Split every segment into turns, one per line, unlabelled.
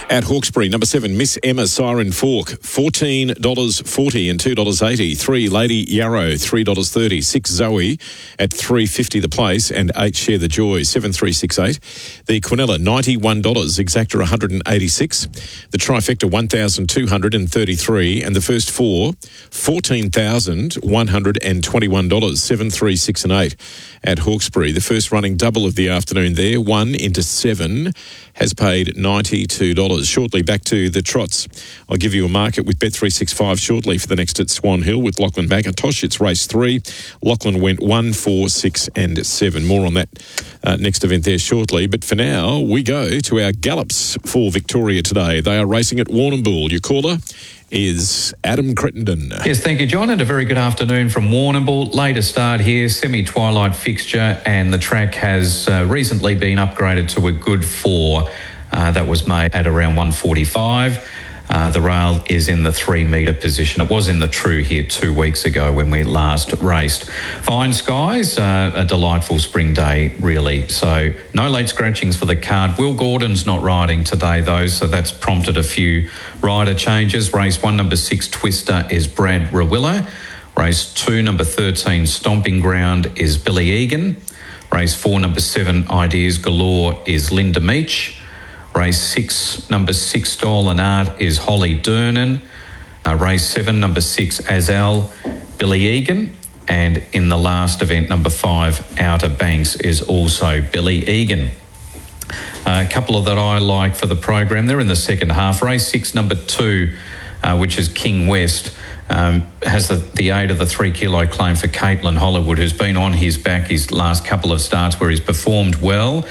At Hawkesbury, number 7, Miss Emma Siren Fork, $14.40 and $2.80. 3, Lady Yarrow, $3.30. 6, Zoe at $3.50 the place, and 8, Share the Joy, 7368. The Quinella, $91, Exacta $186. The Trifecta, $1,233, and the first 4, $14,121, 7, 3, 6 and 8 at Hawkesbury. The first running double of the afternoon there, 1 into 7, has paid $92. Shortly back to the trots. I'll give you a market with Bet365 shortly for the next at Swan Hill with Lachlan McIntosh. It's race 3. Lachlan went 1, 4, 6 and 7. More on that next event there shortly. But for now, we go to our gallops for Victoria today. They are racing at Warrnambool. Your caller is Adam Crittenden.
Yes, thank you, John, and a very good afternoon from Warrnambool. Later start here, semi-twilight fixture, and the track has recently been upgraded to a good 4. That was made at around 1:45. The rail is in the 3-metre position. It was in the true here 2 weeks ago when we last raced. Fine skies, a delightful spring day, really. So no late scratchings for the card. Will Gordon's not riding today, though, so that's prompted a few rider changes. Race 1, number 6, Twister, is Brad Rawilla. Race 2, number 13, Stomping Ground, is Billy Egan. Race 4, number 7, Ideas Galore, is Linda Meach. Race 6, number 6, Stolen Art, is Holly Durnan. Race 7, number 6, Azal, Billy Egan. And in the last event, number 5, Outer Banks, is also Billy Egan. A couple of that I like for the program. They're in the second half. Race 6, number 2, which is King West, has the aid of the 3-kilo claim for Caitlin Hollywood, who's been on his back his last couple of starts where he's performed well.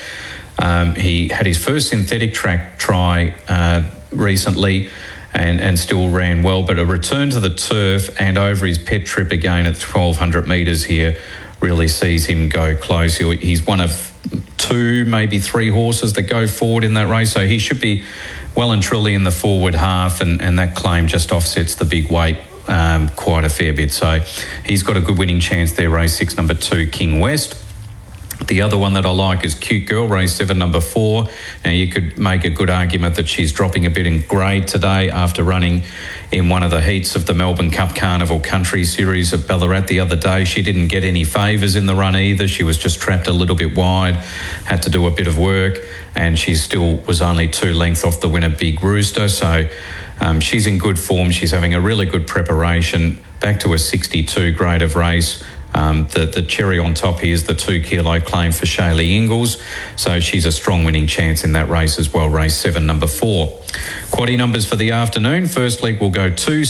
He had his first synthetic track try recently and still ran well, but a return to the turf and over his pet trip again at 1,200 metres here really sees him go close. He's one of 2, maybe 3 horses that go forward in that race, so he should be well and truly in the forward half, and that claim just offsets the big weight quite a fair bit. So he's got a good winning chance there, race 6, number 2, King West. The other one that I like is Cute Girl, race 7, number 4. Now, you could make a good argument that she's dropping a bit in grade today after running in one of the heats of the Melbourne Cup Carnival Country Series at Ballarat the other day. She didn't get any favours in the run either. She was just trapped a little bit wide, had to do a bit of work, and she still was only 2 lengths off the winner, Big Rooster. So she's in good form. She's having a really good preparation, back to a 62 grade of race. The cherry on top here is the 2-kilo claim for Shaylee Ingalls. So she's a strong winning chance in that race as well, race 7, number 4. Quaddie numbers for the afternoon. First leg will go 2,